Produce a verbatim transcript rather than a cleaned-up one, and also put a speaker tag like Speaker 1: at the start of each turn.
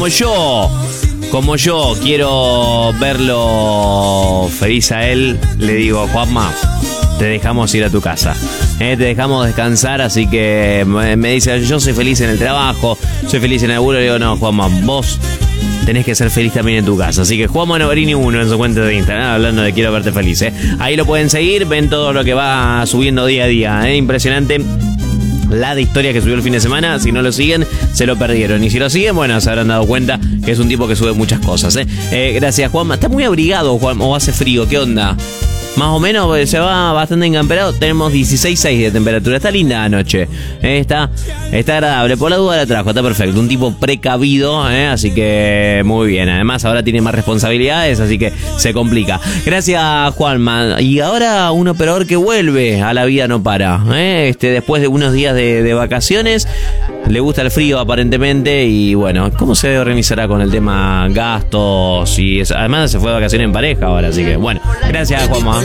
Speaker 1: como yo, como yo quiero verlo feliz a él, le digo, Juanma, te dejamos ir a tu casa, eh, te dejamos descansar, así que me dice, yo soy feliz en el trabajo, soy feliz en el laburo, le digo, no, Juanma, vos tenés que ser feliz también en tu casa. Así que Juanma Novarini uno en su cuenta de Instagram, hablando de quiero verte feliz, ¿eh? Ahí lo pueden seguir, ven todo lo que va subiendo día a día, ¿eh? Impresionante la de historia que subió el fin de semana. Si no lo siguen, se lo perdieron. Y si lo siguen, bueno, se habrán dado cuenta que es un tipo que sube muchas cosas, ¿eh? Eh, gracias, Juanma. Está muy abrigado, Juan, o hace frío, ¿qué onda? Más o menos se va bastante encamperado. Tenemos dieciséis punto seis de temperatura. Está linda la noche, ¿eh? Está, está agradable. Por la duda la trajo. Está perfecto. Un tipo precavido, ¿eh? Así que muy bien. Además ahora tiene más responsabilidades, así que se complica. Gracias, Juanma. Y ahora un operador que vuelve a La Vida No Para, ¿eh? Este, después de unos días de, de vacaciones. Le gusta el frío aparentemente. Y bueno, ¿cómo se organizará con el tema gastos? Y eso? Además se fue de vacaciones en pareja ahora. Así que bueno, gracias, Juanma.